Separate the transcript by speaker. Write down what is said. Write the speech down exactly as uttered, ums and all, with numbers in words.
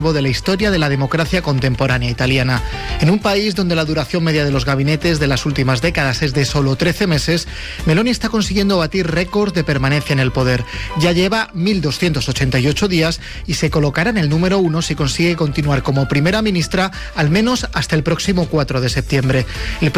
Speaker 1: de la historia de la democracia contemporánea italiana. En un país donde la duración media de los gabinetes de las últimas décadas es de solo trece meses, Meloni está consiguiendo batir récords de permanencia en el poder. Ya lleva mil doscientos ochenta y ocho días y se colocará en el número uno si consigue continuar como primera ministra al menos hasta el próximo cuatro de septiembre. El